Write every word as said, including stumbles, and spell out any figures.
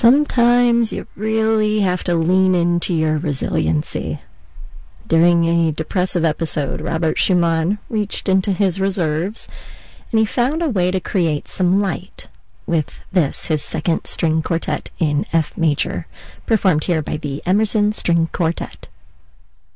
Sometimes you really have to lean into your resiliency. During a depressive episode, Robert Schumann reached into his reserves, and he found a way to create some light with this, his second string quartet in F major, performed here by the Emerson String Quartet.